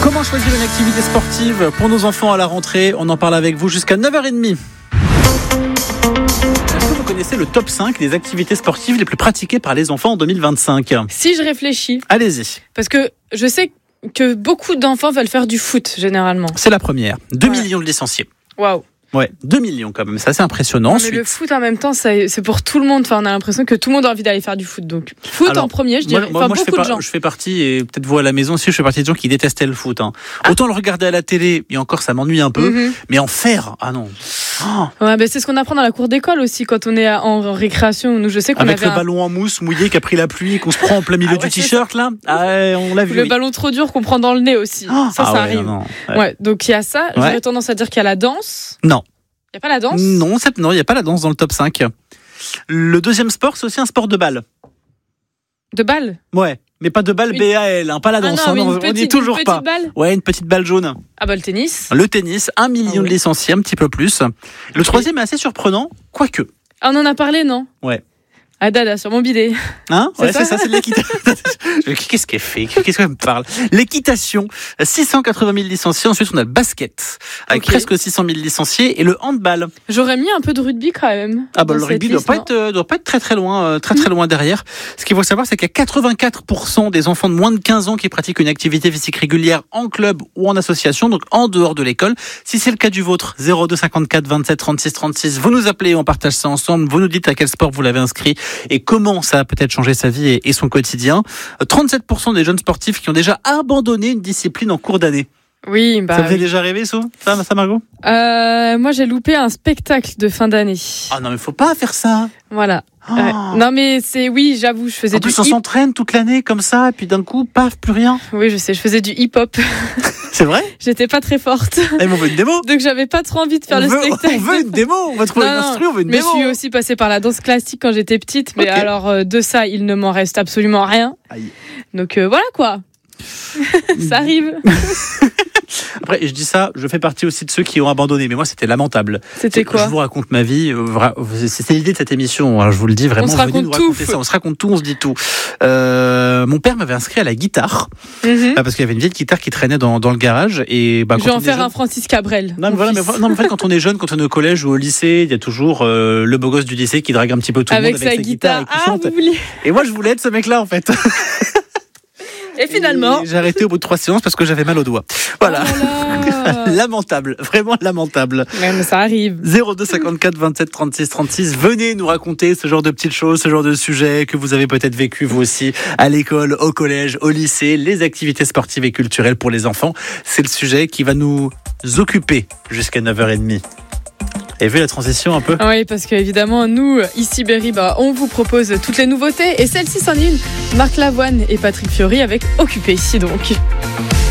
Comment choisir une activité sportive pour nos enfants à la rentrée? On en parle avec vous jusqu'à 9h30. Est-ce que vous connaissez le top 5 des activités sportives les plus pratiquées par les enfants en 2025? Si je réfléchis, Allez-y. parce que je sais que beaucoup d'enfants veulent faire du foot, généralement. C'est la première. 2 Ouais. millions de licenciés. Waouh. Ouais, 2 millions quand même, c'est assez impressionnant. Mais Ensuite, le foot, en même temps, c'est pour tout le monde. Enfin, on a l'impression que tout le monde a envie d'aller faire du foot. Donc, foot Alors, en premier, je dirais. moi, Beaucoup de gens. je fais partie, et peut-être vous à la maison aussi, je fais partie des gens qui détestaient le foot. Autant le regarder à la télé, et encore ça m'ennuie un peu, Mhm. mais en faire, ah non. Ouais, ben, c'est ce qu'on apprend dans la cour d'école aussi quand on est en récréation. Nous, je sais qu'on Avec avait le ballon en mousse mouillé qui a pris la pluie et qu'on se prend en plein milieu Ah ouais, du t-shirt là. Ah ouais, on l'a vu. le oui. ballon trop dur qu'on prend dans le nez aussi. Ça Ah ouais, arrive. non, ouais. Ouais, donc il y a ça. Ouais. J'aurais tendance à dire qu'il y a la danse. Non. Il n'y a pas la danse? Non, il n'y a pas la danse dans le top 5. Le deuxième sport, c'est aussi un sport de balle. De balle? Ouais, mais pas de balle Une- BAL, pas la danse. Ah non, mais on une n'y est petite, toujours une pas. petite balle? Ouais, une petite balle jaune. Ah bah le tennis. Le tennis, 1 million Ah ouais. de licenciés, un petit peu plus. Le troisième est assez surprenant, quoique. Ah, on en a parlé, non? Ouais. Ah dada, sur mon bidet. Hein? C'est Ouais, ça c'est ça, c'est de l'équitation. Qu'est-ce qu'elle fait? Qu'est-ce qu'elle me parle? L'équitation, 680 000 licenciés. Ensuite, on a le basket, avec Ok. presque 600 000 licenciés. Et le handball. J'aurais mis un peu de rugby quand même. Ah bah dans le cette rugby liste, doit pas être très très loin, très loin derrière. Ce qu'il faut savoir, c'est qu'il y a 84% des enfants de moins de 15 ans qui pratiquent une activité physique régulière en club ou en association, donc en dehors de l'école. Si c'est le cas du vôtre, 02 54 27 36 36, vous nous appelez, on partage ça ensemble, vous nous dites à quel sport vous l'avez inscrit et comment ça a peut-être changé sa vie et son quotidien. 37% des jeunes sportifs qui ont déjà abandonné une discipline en cours d'année. Oui, bah. Ça vous est oui. déjà arrivé, ça, Margot? Moi, j'ai loupé un spectacle de fin d'année. Ah non, mais faut pas faire ça. Voilà. Oh. Non, mais oui, j'avoue, je faisais En du plus, on s'entraîne toute l'année comme ça, et puis d'un coup, paf, plus rien. Oui, je sais, je faisais du hip-hop. C'est vrai? J'étais pas très forte. Eh, mais on veut une démo. Donc, j'avais pas trop envie de faire le spectacle. On veut une démo. On va trouver Non, une non, instru, on veut une Mais démo. je suis aussi passée par la danse classique quand j'étais petite. Mais Ok. alors, de ça, il ne m'en reste absolument rien. Aïe. Donc, voilà quoi. Ça arrive. Après, je dis ça, je fais partie aussi de ceux qui ont abandonné. Mais moi, c'était lamentable. C'était quoi? Je vous raconte ma vie. C'est l'idée de cette émission. Alors, je vous le dis vraiment. On se venez raconte nous raconter tout. ça. On se raconte tout, on se dit tout. Mon père m'avait inscrit à la guitare. Mhm. Parce qu'il y avait une vieille guitare qui traînait dans le garage. Et Je vais quand en on est faire jeune- un Francis Cabrel. Non, mais mon voilà, fils. mais en fait, quand on est jeune, quand on est au collège ou au lycée, il y a toujours le beau gosse du lycée qui drague un petit peu tout le monde Avec sa guitare. et qui Ah, chante. vous voulez. Et moi, je voulais être ce mec-là, en fait. Et finalement. Et j'ai arrêté au bout de 3 séances parce que j'avais mal au doigt. Voilà. Oh là là. Lamentable, vraiment lamentable. Ouais, mais ça arrive. 02 54 27 36 36. Venez nous raconter ce genre de petites choses, ce genre de sujets que vous avez peut-être vécu vous aussi à l'école, au collège, au lycée, les activités sportives et culturelles pour les enfants. C'est le sujet qui va nous occuper jusqu'à 9h30. Et vu la transition un peu? Oui, parce qu'évidemment, nous, ici Berry, on vous propose toutes les nouveautés. Et celle-ci, c'en est une. Marc Lavoine et Patrick Fiori avec Occupé. Ici donc.